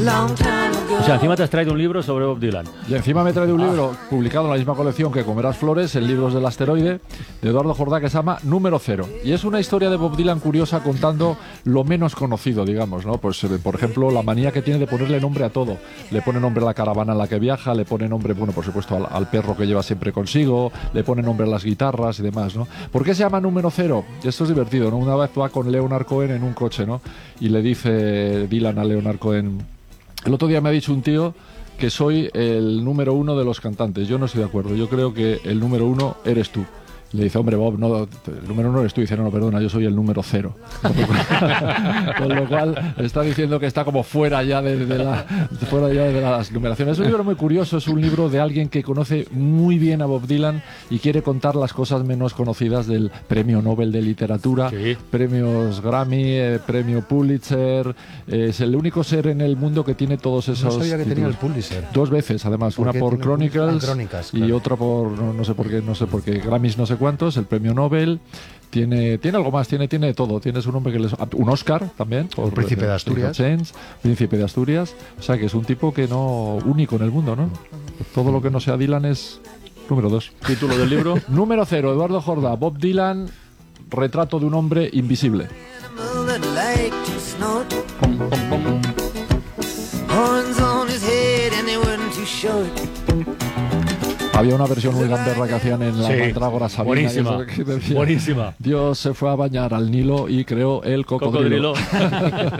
O sea, encima te has traído un libro sobre Bob Dylan. Y encima me he traído un libro publicado en la misma colección que Comerás Flores, en Libros del Asteroide, de Eduardo Jordá, que se llama Número Cero. Y es una historia de Bob Dylan curiosa contando lo menos conocido, digamos, ¿no? Pues, por ejemplo, la manía que tiene de ponerle nombre a todo. Le pone nombre a la caravana en la que viaja, le pone nombre, bueno, por supuesto, al perro que lleva siempre consigo, le pone nombre a las guitarras y demás, ¿no? ¿Por qué se llama Número Cero? Esto es divertido, ¿no? Una vez va con Leonard Cohen en un coche, ¿no? Y le dice Dylan a Leonard Cohen: el otro día me ha dicho un tío que soy el número uno de los cantantes. Yo no estoy de acuerdo. Yo creo que el número uno eres tú. Le dice: hombre, Bob, no, el número uno eres tú. Y dice: no, perdona, yo soy el número cero. Con lo cual está diciendo que está como fuera ya de las numeraciones. Es un libro muy curioso. Es un libro de alguien que conoce muy bien a Bob Dylan y quiere contar las cosas menos conocidas del Premio Nobel de Literatura, Sí. premios Grammy, premio Pulitzer. Es el único ser en el mundo que tiene todos esos No sabía que tenía el títulos. Pulitzer. 2 veces, además. Una por Chronicles, Crónicas, y claro. otra por no sé por qué, Grammys no sé cuántos, el premio Nobel. Tiene algo más, tiene todo. Tiene su nombre, un Oscar también por Príncipe de Asturias. Príncipe de Asturias. O sea que es un tipo que no único en el mundo, ¿no? Todo lo que no sea Dylan es número 2. Título del libro. Número 0, Eduardo Jordá, Bob Dylan, retrato de un hombre invisible. Había una versión muy gamberra que hacían en la Mandrágora Sabina. Buenísima, Que decía: buenísima. Dios se fue a bañar al Nilo y creó el cocodrilo.